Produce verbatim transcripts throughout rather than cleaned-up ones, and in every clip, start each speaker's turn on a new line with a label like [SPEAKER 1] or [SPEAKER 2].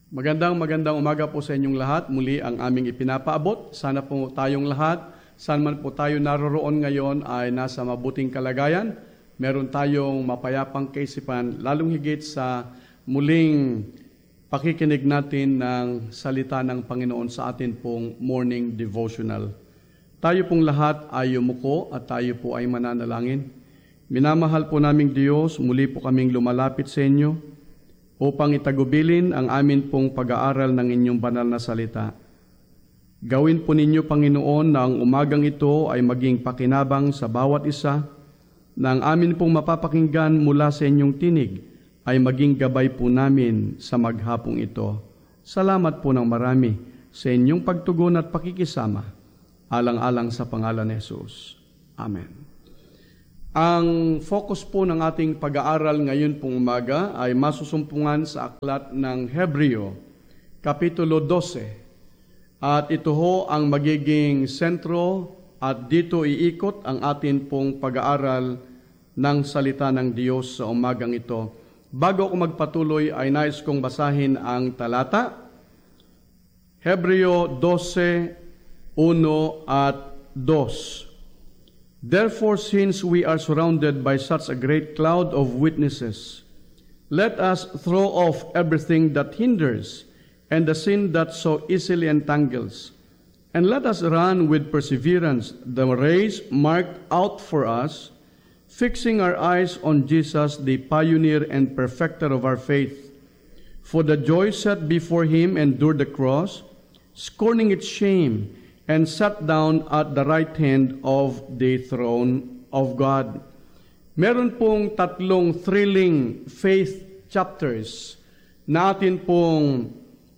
[SPEAKER 1] Magandang magandang umaga po sa inyong lahat. Muli ang aming ipinapaabot. Sana po tayong lahat, saan man po tayo naroroon ngayon ay nasa mabuting kalagayan. Meron tayong mapayapang kaisipan, lalong higit sa muling pakikinig natin ng salita ng Panginoon sa atin pong morning devotional. Tayo pong lahat ay yumuko at tayo po ay mananalangin. Minamahal po naming Diyos, muli po kaming lumalapit sa inyo upang itagubilin ang amin pong pag-aaral ng inyong banal na salita. Gawin po ninyo, Panginoon, na ang umagang ito ay maging pakinabang sa bawat isa, na ang amin pong mapapakinggan mula sa inyong tinig ay maging gabay po namin sa maghapong ito. Salamat po ng marami sa inyong pagtugon at pakikisama, alang-alang sa pangalan ni Jesus. Amen. Ang focus po ng ating pag-aaral ngayon pong umaga ay masusumpungan sa aklat ng Hebreo, Kapitulo twelve. At ito ho ang magiging sentro at dito iikot ang atin pong pag-aaral ng salita ng Diyos sa umagang ito. Bago ako magpatuloy ay nais kong basahin ang talata. Hebreo twelve, one at two. Therefore, since we are surrounded by such a great cloud of witnesses, let us throw off everything that hinders and the sin that so easily entangles, and let us run with perseverance the race marked out for us, fixing our eyes on Jesus, the pioneer and perfecter of our faith. For the joy set before him endured the cross, scorning its shame, and sat down at the right hand of the throne of God. Meron pong tatlong thrilling faith chapters na atin pong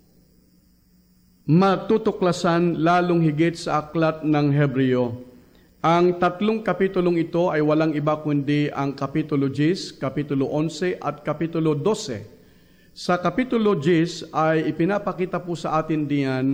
[SPEAKER 1] matutuklasan lalong higit sa aklat ng Hebreo. Ang tatlong kapitulong ito ay walang iba kundi ang Kapitulo ten, Kapitulo eleven at Kapitulo twelve. Sa Kapitulo ten ay ipinapakita po sa atin diyan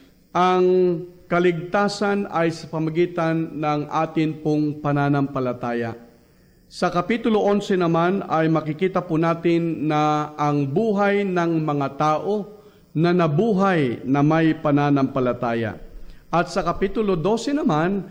[SPEAKER 1] ang kaligtasan ay sa pamagitan ng atin pong pananampalataya. Sa Kapitulo eleven naman ay makikita po natin na ang buhay ng mga tao na nabuhay na may pananampalataya. At sa Kapitulo twelve naman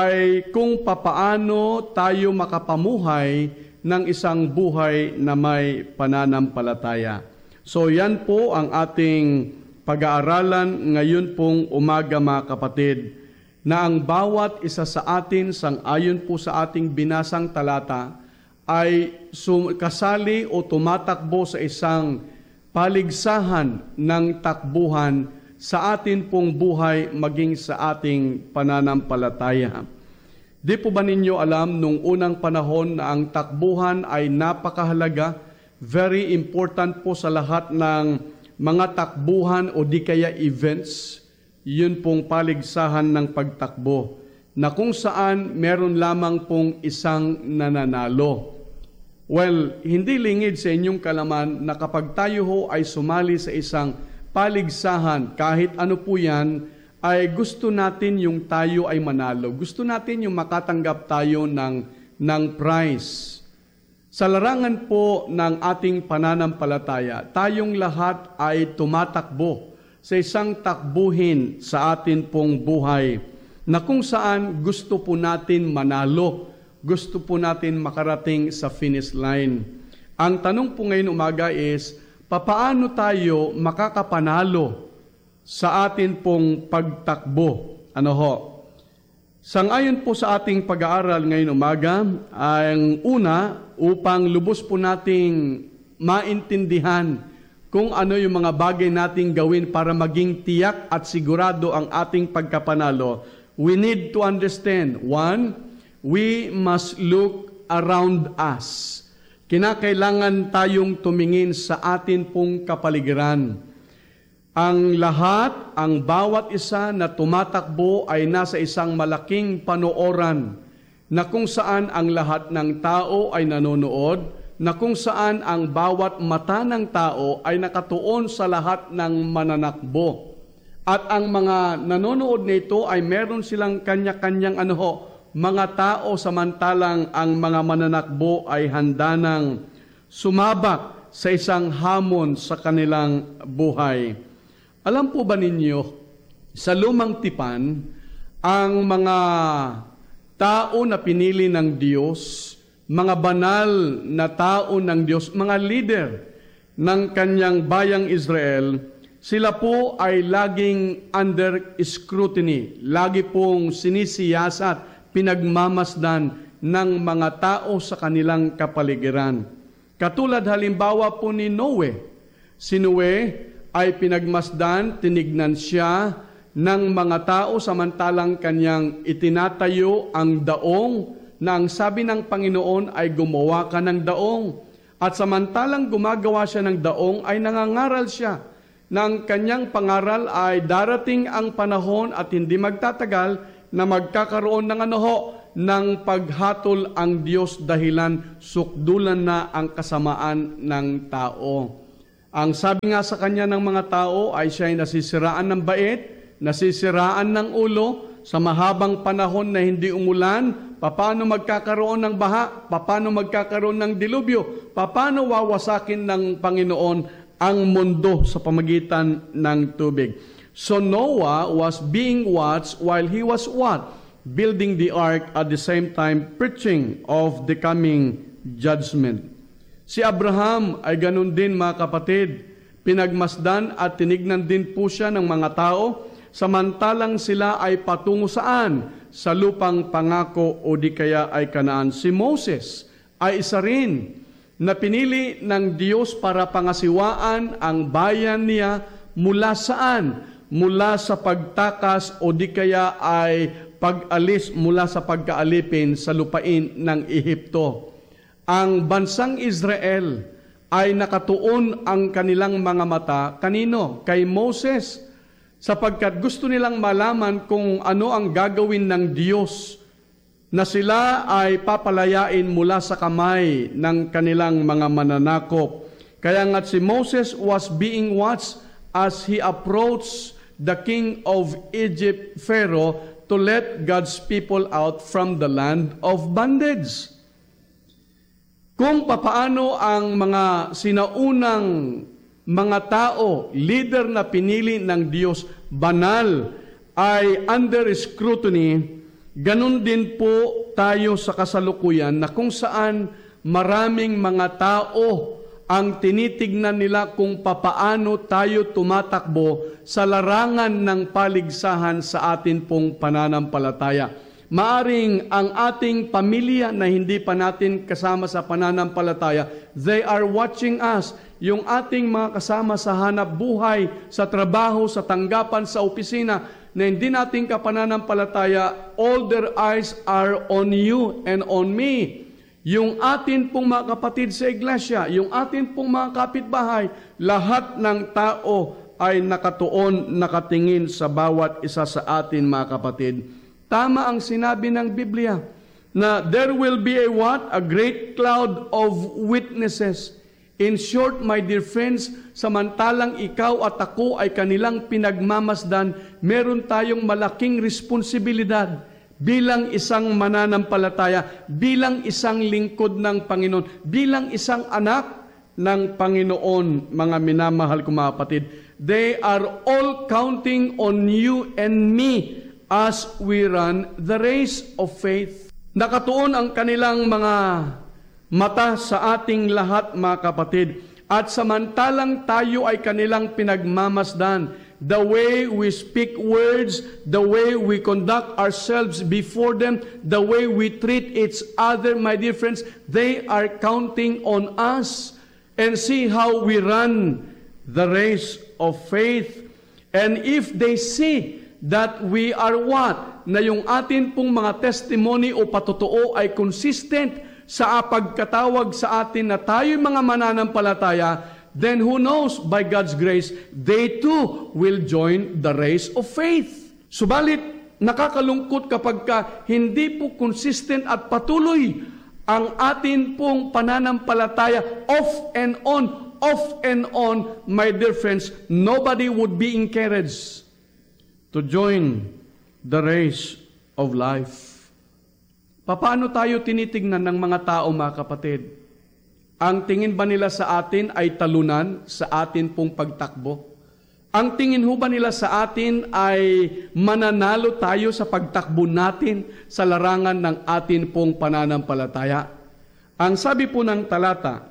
[SPEAKER 1] ay kung papaano tayo makapamuhay ng isang buhay na may pananampalataya. So yan po ang ating pag-aaralan ngayon pong umaga, mga kapatid, na ang bawat isa sa atin, sang-ayon po sa ating binasang talata, ay kasali o tumatakbo sa isang paligsahan ng takbuhan sa atin pong buhay maging sa ating pananampalataya. Di po ba ninyo alam nung unang panahon na ang takbuhan ay napakahalaga, very important po sa lahat ng mga takbuhan o di kaya events, yun pong paligsahan ng pagtakbo, na kung saan meron lamang pong isang nananalo. Well, hindi lingid sa inyong kalaman na kapag tayo ho ay sumali sa isang paligsahan, kahit ano po yan, ay gusto natin yung tayo ay manalo. Gusto natin yung makatanggap tayo ng, ng prize. Sa larangan po ng ating pananampalataya, tayong lahat ay tumatakbo sa isang takbuhin sa atin pong buhay na kung saan gusto po natin manalo, gusto po natin makarating sa finish line. Ang tanong po ngayon umaga is, papaano tayo makakapanalo sa atin pong pagtakbo? Ano ho? Sang-ayon po sa ating pag-aaral ngayon umaga, ang una, upang lubos po nating maintindihan kung ano yung mga bagay nating gawin para maging tiyak at sigurado ang ating pagkapanalo, we need to understand, one, we must look around us. Kinakailangan tayong tumingin sa atin pong kapaligiran. Ang lahat, ang bawat isa na tumatakbo ay nasa isang malaking panooran na kung saan ang lahat ng tao ay nanonood, na kung saan ang bawat mata ng tao ay nakatuon sa lahat ng mananakbo. At ang mga nanonood nito ay meron silang kanya-kanyang ano ho, mga tao samantalang ang mga mananakbo ay handa ng sumabak sa isang hamon sa kanilang buhay. Alam po ba ninyo, sa lumang tipan, ang mga tao na pinili ng Diyos, mga banal na tao ng Diyos, mga leader ng kanyang bayang Israel, sila po ay laging under scrutiny, lagi pong sinisiyasat, pinagmamasdan ng mga tao sa kanilang kapaligiran. Katulad halimbawa po ni Noe. Si Noe ay pinagmasdan, tinignan siya ng mga tao samantalang kanyang itinatayo ang daong na ang sabi ng Panginoon ay gumawa ka ng daong. At samantalang gumagawa siya ng daong ay nangangaral siya na ang kanyang pangaral ay darating ang panahon at hindi magtatagal na magkakaroon ng ano ho, ng paghatol ang Diyos dahilan sukdulan na ang kasamaan ng tao. Ang sabi nga sa kanya ng mga tao ay siya ay nasisiraan ng bait, nasisiraan ng ulo, sa mahabang panahon na hindi umulan, paano magkakaroon ng baha, paano magkakaroon ng dilubyo, paano wawasakin ng Panginoon ang mundo sa pamagitan ng tubig. So Noah was being watched while he was what? Building the ark, at the same time preaching of the coming judgment. Si Abraham ay ganun din mga kapatid, pinagmasdan at tinignan din po siya ng mga tao, samantalang sila ay patungo saan? Sa lupang pangako o di kaya ay Kanaan. Si Moses ay isa rin na pinili ng Diyos para pangasiwaan ang bayan niya mula saan? Mula sa pagtakas o di kaya ay pag-alis mula sa pagkaalipin sa lupain ng Ehipto. Ang bansang Israel ay nakatuon ang kanilang mga mata. Kanino? Kay Moses. Sapagkat gusto nilang malaman kung ano ang gagawin ng Diyos na sila ay papalayain mula sa kamay ng kanilang mga mananakop. Kaya nga si Moses was being watched as he approached the king of Egypt, Pharaoh, to let God's people out from the land of bondage. Kung papaano ang mga sinaunang mga tao, leader na pinili ng Diyos, banal, ay under scrutiny, ganun din po tayo sa kasalukuyan na kung saan maraming mga tao ang tinitignan nila kung papaano tayo tumatakbo sa larangan ng paligsahan sa atin pong pananampalataya. Maaring ang ating pamilya na hindi pa natin kasama sa pananampalataya, they are watching us. Yung ating mga kasama sa hanap buhay, sa trabaho, sa tanggapan, sa opisina, na hindi natin kapananampalataya, all their eyes are on you and on me. Yung atin pong mga kapatid sa iglesia, yung atin pong mga kapitbahay, lahat ng tao ay nakatuon, nakatingin sa bawat isa sa atin mga kapatid. Tama ang sinabi ng Biblia na there will be a what? A great cloud of witnesses. In short, my dear friends, samantalang ikaw at ako ay kanilang pinagmamasdan, meron tayong malaking responsibilidad bilang isang mananampalataya, bilang isang lingkod ng Panginoon, bilang isang anak ng Panginoon, mga minamahal ko mga kapatid. They are all counting on you and me as we run the race of faith. Nakatuon ang kanilang mga mata sa ating lahat mga kapatid. At samantalang tayo ay kanilang pinagmamasdan, the way we speak words, the way we conduct ourselves before them, the way we treat each other, my dear friends, they are counting on us. And see how we run the race of faith. And if they see that we are what? Na yung atin pong mga testimony o patotoo ay consistent sa pagkatawag sa atin na tayo'y mga mananampalataya, then who knows, by God's grace, they too will join the race of faith. Subalit, nakakalungkot kapag ka hindi po consistent at patuloy ang atin pong pananampalataya off and on, off and on, my dear friends, nobody would be encouraged to join the race of life. Paano tayo tinitingnan ng mga tao, mga kapatid? Ang tingin ba nila sa atin ay talunan sa atin pong pagtakbo? Ang tingin ho ba nila sa atin ay mananalo tayo sa pagtakbo natin sa larangan ng atin pong pananampalataya? Ang sabi po ng talata,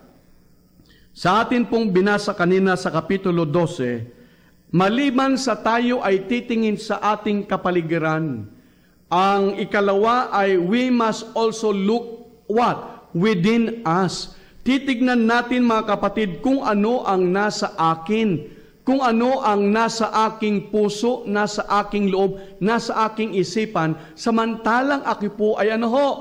[SPEAKER 1] sa atin pong binasa kanina sa Kapitulo twelve, maliban sa tayo ay titingin sa ating kapaligiran, ang ikalawa ay we must also look what? Within us. Titignan natin mga kapatid kung ano ang nasa akin, kung ano ang nasa aking puso, nasa aking loob, nasa aking isipan, samantalang ako po ay ano ho,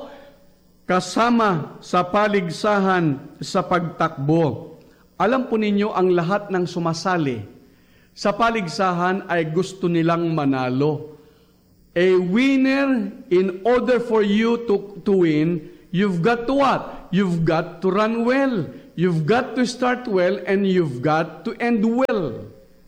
[SPEAKER 1] kasama sa paligsahan sa pagtakbo. Alam po ninyo ang lahat ng sumasali sa paligsahan ay gusto nilang manalo. A winner, in order for you to, to win, you've got to what? You've got to run well. You've got to start well and you've got to end well.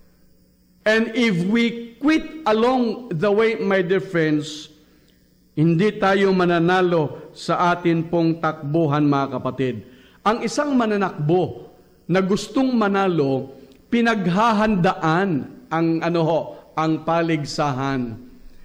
[SPEAKER 1] And if we quit along the way, my dear friends, hindi tayo mananalo sa atin pong takbuhan, mga kapatid. Ang isang mananakbo na gustong manalo, pinaghahandaan ang ano ho, ang paligsahan.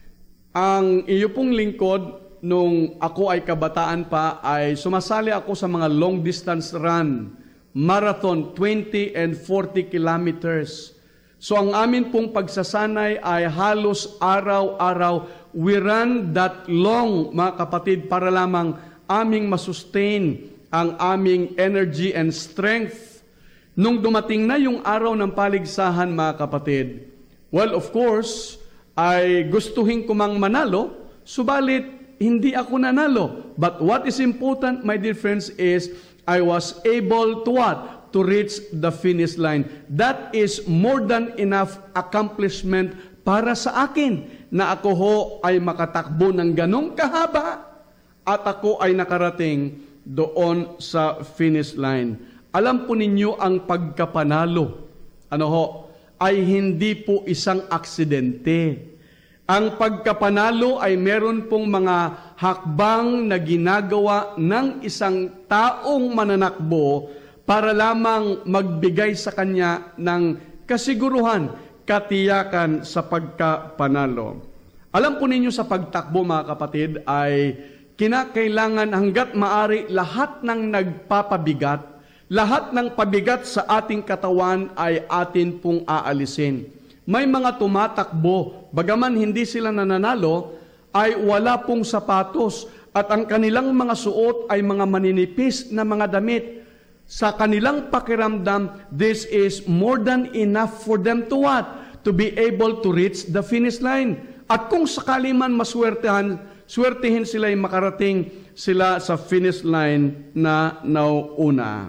[SPEAKER 1] Ang iyo pong lingkod, nung ako ay kabataan pa, ay sumasali ako sa mga long distance run, marathon, twenty and forty kilometers. So ang amin pong pagsasanay ay halos araw-araw, we run that long, mga kapatid, para lamang aming masustain ang aming energy and strength. Nung dumating na yung araw ng paligsahan, mga kapatid, well, of course, ay gustuhin ko mang manalo, subalit hindi ako nanalo. But what is important, my dear friends, is I was able to what? To reach the finish line. That is more than enough accomplishment para sa akin na ako ho ay makatakbo ng ganong kahaba at ako ay nakarating doon sa finish line. Alam po ninyo ang pagkapanalo, ano ho, ay hindi po isang aksidente. Ang pagkapanalo ay meron pong mga hakbang na ginagawa ng isang taong mananakbo para lamang magbigay sa kanya ng kasiguruhan, katiyakan sa pagkapanalo. Alam po ninyo sa pagtakbo, mga kapatid, ay kinakailangan hanggat maari lahat ng nagpapabigat, lahat ng pabigat sa ating katawan ay atin pong aalisin. May mga tumatakbo, bagaman hindi sila nananalo, ay wala pong sapatos at ang kanilang mga suot ay mga maninipis na mga damit. Sa kanilang pakiramdam, this is more than enough for them to what? To be able to reach the finish line. At kung sakali man maswertehan, swertihin sila ay makarating sila sa finish line na nauuna.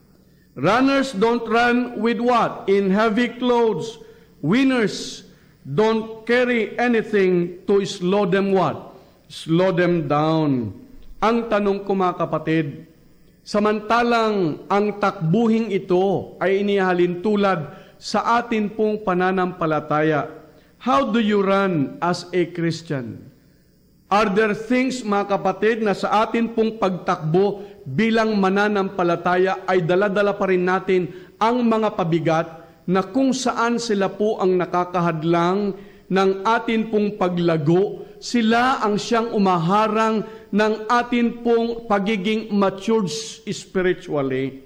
[SPEAKER 1] Runners don't run with what? In heavy clothes. Winners don't carry anything to slow them what? Slow them down. Ang tanong ko, mga kapatid, samantalang ang takbuhing ito ay inihalin tulad sa atin pong pananampalataya, how do you run as a Christian? Are there things, mga kapatid, na sa atin pong pagtakbo bilang mananampalataya ay dala-dala pa rin natin ang mga pabigat na kung saan sila po ang nakakahadlang ng atin pong paglago, sila ang siyang umaharang ng atin pong pagiging matured spiritually.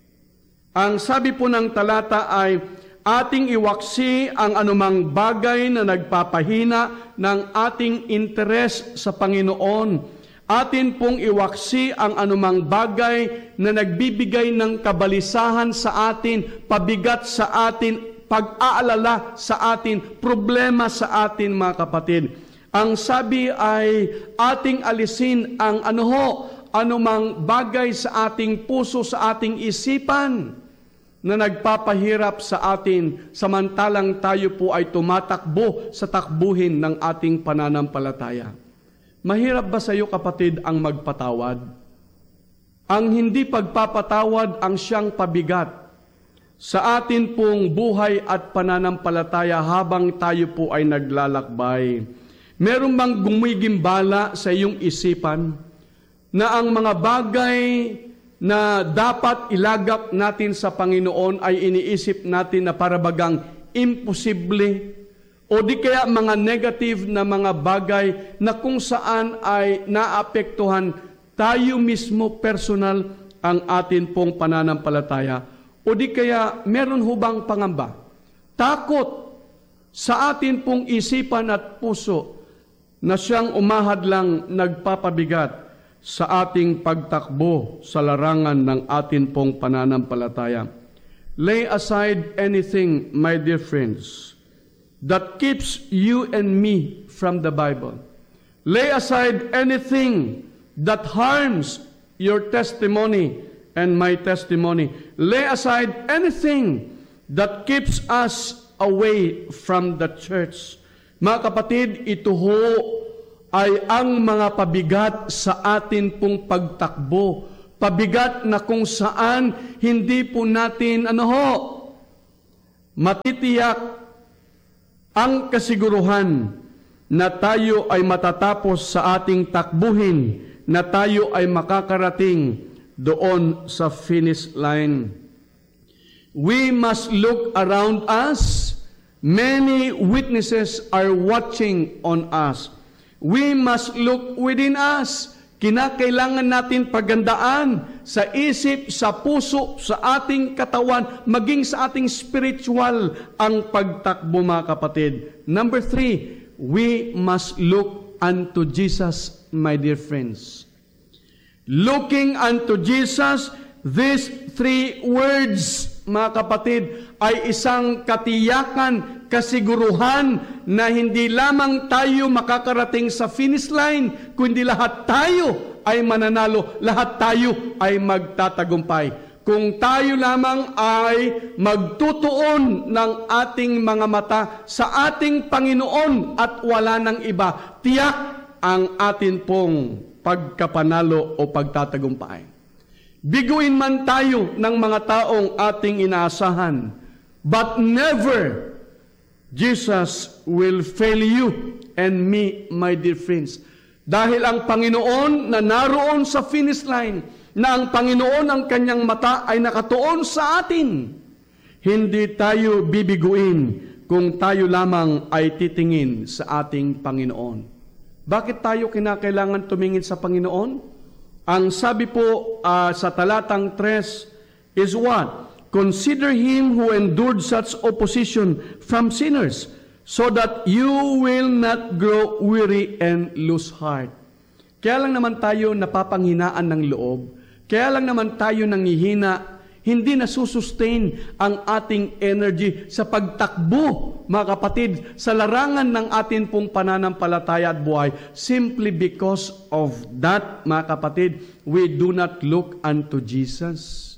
[SPEAKER 1] Ang sabi po ng talata ay, ating iwaksi ang anumang bagay na nagpapahina ng ating interes sa Panginoon. Atin pong iwaksi ang anumang bagay na nagbibigay ng kabalisahan sa atin, pabigat sa atin, pag-aalala sa atin, problema sa atin, mga kapatid. Ang sabi ay ating alisin ang ano ho, anumang bagay sa ating puso, sa ating isipan na nagpapahirap sa atin samantalang tayo po ay tumatakbo sa takbuhin ng ating pananampalataya. Mahirap ba sa iyo, kapatid, ang magpatawad? Ang hindi pagpapatawad ang siyang pabigat sa atin pong buhay at pananampalataya habang tayo po ay naglalakbay. Meron bang gumigimbala sa iyong isipan na ang mga bagay na dapat ilagak natin sa Panginoon ay iniisip natin na parabagang imposible o di kaya mga negative na mga bagay na kung saan ay naapektuhan tayo mismo personal ang atin pong pananampalataya o di kaya meron hubang pangamba, takot sa atin pong isipan at puso na siyang umahad lang nagpapabigat sa ating pagtakbo sa larangan ng atin pong pananampalataya. Lay aside anything, my dear friends, that keeps you and me from the Bible. Lay aside anything that harms your testimony and my testimony. Lay aside anything that keeps us away from the church. Mga kapatid, ito ho ay ang mga pabigat sa atin pong pagtakbo. Pabigat na kung saan hindi po natin, ano ho, matitiyak ang kasiguruhan na tayo ay matatapos sa ating takbuhin, na tayo ay makakarating doon sa finish line. We must look around us. Many witnesses are watching on us. We must look within us. Kinakailangan natin pagandaan sa isip, sa puso, sa ating katawan, maging sa ating spiritual ang pagtakbo, mga kapatid. Number three, we must look unto Jesus, my dear friends. Looking unto Jesus, these three words, mga kapatid, ay isang katiyakan, kasiguruhan na hindi lamang tayo makakarating sa finish line, kundi lahat tayo ay mananalo, lahat tayo ay magtatagumpay. Kung tayo lamang ay magtutuon ng ating mga mata sa ating Panginoon at wala ng iba, tiyak ang atin pong pagkapanalo o pagtatagumpay. Biguin man tayo ng mga taong ating inaasahan, but never Jesus will fail you and me, my dear friends. Dahil ang Panginoon na naroon sa finish line, na ang Panginoon ang kanyang mata ay nakatuon sa atin, hindi tayo bibiguin kung tayo lamang ay titingin sa ating Panginoon. Bakit tayo kinakailangan tumingin sa Panginoon? Ang sabi po uh, sa talatang tres is what? Consider him who endured such opposition from sinners, so that you will not grow weary and lose heart. Kaya lang naman tayo napapanghinaan ng loob, kaya lang naman tayo nanghihina, hindi nasusustain ang ating energy sa pagtakbo, mga kapatid, sa larangan ng atin pong pananampalataya at buhay, simply because of that, mga kapatid, we do not look unto Jesus.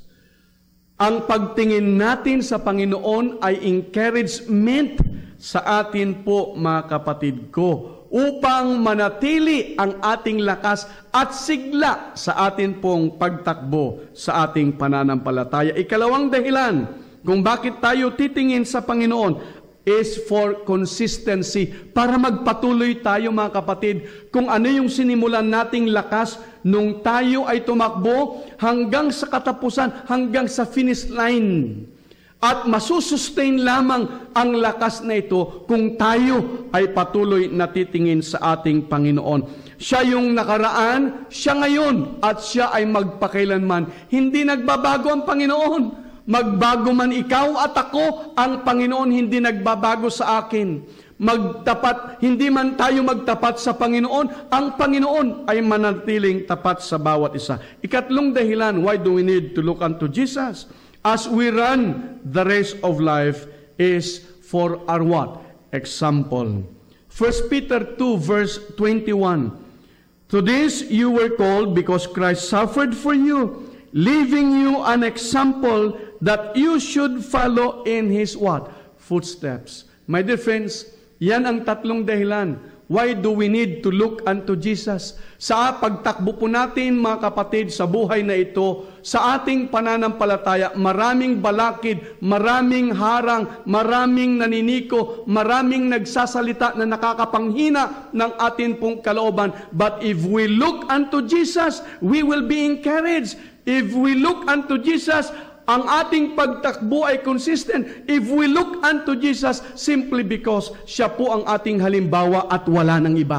[SPEAKER 1] Ang pagtingin natin sa Panginoon ay encouragement sa atin po, mga kapatid ko, upang manatili ang ating lakas at sigla sa atin pong pagtakbo sa ating pananampalataya. Ikalawang dahilan kung bakit tayo titingin sa Panginoon is for consistency, para magpatuloy tayo, mga kapatid, kung ano yung sinimulan nating lakas nung tayo ay tumakbo hanggang sa katapusan, hanggang sa finish line. At masusustain lamang ang lakas na ito kung tayo ay patuloy na titingin sa ating Panginoon. Siya yung nakaraan, siya ngayon, at siya ay magpakailanman. Hindi nagbabago ang Panginoon. Magbago man ikaw at ako, ang Panginoon hindi nagbabago sa akin. Magtapat, hindi man tayo magtapat sa Panginoon, ang Panginoon ay manatiling tapat sa bawat isa. Ikatlong dahilan, why do we need to look unto Jesus? As we run the race of life is for our what? Example. First Peter two verse twenty-one. To this you were called because Christ suffered for you, leaving you an example that you should follow in His what? Footsteps. My dear friends, yan ang tatlong dahilan. Why do we need to look unto Jesus? Sa pagtakbo po natin, mga kapatid, sa buhay na ito, sa ating pananampalataya, maraming balakid, maraming harang, maraming naniniko, maraming nagsasalita na nakakapanghina ng atin pong kalooban. But if we look unto Jesus, we will be encouraged. If we look unto Jesus, ang ating pagtakbo ay consistent. If we look unto Jesus simply because siya po ang ating halimbawa at wala nang iba.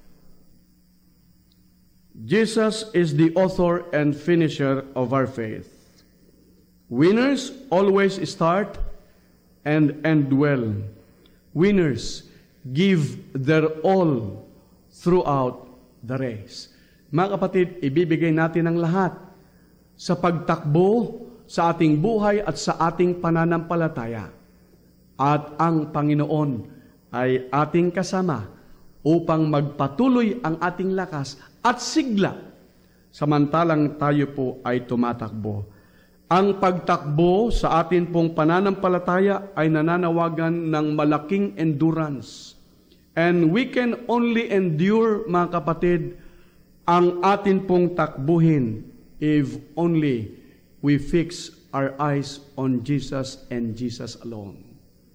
[SPEAKER 1] Jesus is the author and finisher of our faith. Winners always start and end well. Winners give their all throughout the race. Mga kapatid, ibibigay natin ang lahat sa pagtakbo sa ating buhay at sa ating pananampalataya. At ang Panginoon ay ating kasama upang magpatuloy ang ating lakas at sigla samantalang tayo po ay tumatakbo. Ang pagtakbo sa atin pong pananampalataya ay nananawagan ng malaking endurance. And we can only endure, mga kapatid, ang atin pong takbuhin if only we fix our eyes on Jesus and Jesus alone.